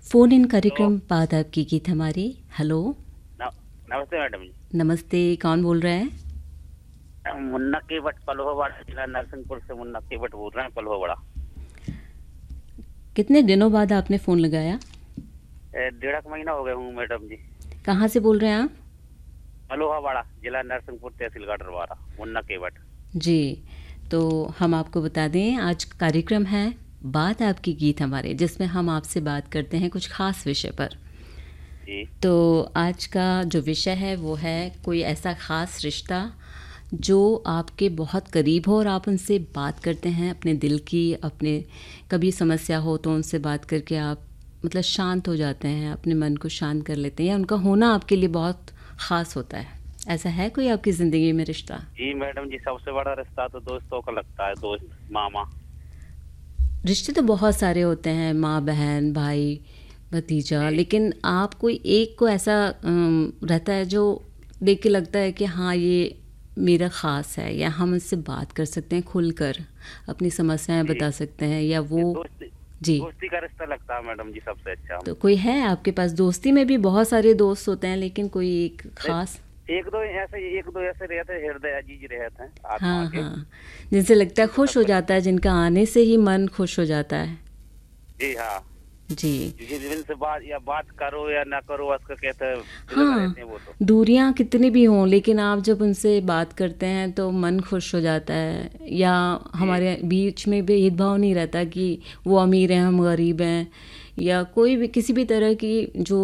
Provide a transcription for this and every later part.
Phone in hello. कार्यक्रम बाद आपकी गीत हमारी। हेलो। न- नमस्ते मैडम जी। नमस्ते, कौन बोल रहा है? मुन्ना केवट पलोहवाड़ा, जिला नरसिंहपुर से मुन्ना केवट बोल रहे हैं, पलोहवाड़ा। कितने दिनों बाद आपने फ़ोन लगाया? 1.5 महीना हो गए हूँ मैडम जी। कहाँ से बोल रहे हैं आप? पलोहवाड़ा, जिला नरसिंहपुर, तहसील गाडरवाड़ा, मुन्ना केवट। जी, तो हम आपको बता दें आज कार्यक्रम है बात आपकी गीत हमारे, जिसमें हम आपसे बात करते हैं कुछ ख़ास विषय पर। जी तो आज का जो विषय है वो है कोई ऐसा ख़ास रिश्ता जो आपके बहुत करीब हो और आप उनसे बात करते हैं अपने दिल की, अपने कभी समस्या हो तो उनसे बात करके आप मतलब शांत हो जाते हैं, अपने मन को शांत कर लेते हैं, या उनका होना आपके लिए बहुत ख़ास होता है। ऐसा है कोई आपकी ज़िंदगी में रिश्ता? जी मैडम जी, सबसे बड़ा रिश्ता तो दोस्तों का लगता है, दोस्त मामा। रिश्ते तो बहुत सारे होते हैं, माँ बहन भाई भतीजा, जी लेकिन आप कोई एक को ऐसा रहता है जो देख के लगता है कि हाँ ये मेरा ख़ास है, या हम उससे बात कर सकते हैं खुलकर, अपनी समस्याएं जी। बता सकते हैं, या ये वो। दोस्ती, जी। दोस्ती का रिश्ता लगता है मैडम जी सबसे अच्छा तो हमको। कोई है आपके पास? दोस्ती में भी बहुत सारे दोस्त होते हैं, लेकिन कोई एक ख़ास। एक दो ऐसे रहते हैं, हृदय अजीज रहते हैं आत्मा हाँ के। हाँ, जिनसे लगता है उनसे खुश सब हो कुछ। जाता है, जिनका आने से ही मन खुश हो जाता है। जी हाँ। जी। जिनसे बात करो या ना करो, उसका कहते हैं दिल में हाँ, रहते हैं वो तो। दूरियां कितनी भी हों, लेकिन आप जब उनसे बात करते हैं तो मन खुश हो जाता है, या जी हमारे बीच में भेदभाव नहीं रहता कि वो अमीर हैं हम गरीब हैं, या कोई भी किसी भी तरह की जो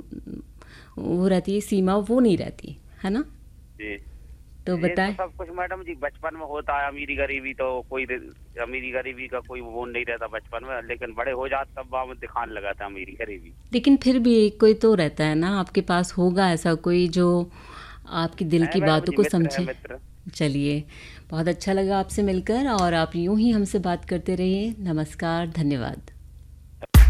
वो रहती है सीमा, वो नहीं रहती है ना। जी। तो ये तो बताएं। सब कुछ मैडम जी बचपन में होता है, अमीरी गरीबी तो अमीरी गरीबी का कोई वो नहीं रहता बचपन में, लेकिन बड़े हो जाते तब बाद में दिखाने लगा था अमीरी गरीबी। लेकिन फिर भी एक कोई तो रहता है ना आपके पास, होगा ऐसा कोई जो आपकी दिल है की मैडम बातों जी, को मित्र है समझे। मित्र। चलिए, बहुत अच्छा लगा आपसे मिलकर, और आप यूं ही हमसे बात करते रहिए। नमस्कार, धन्यवाद।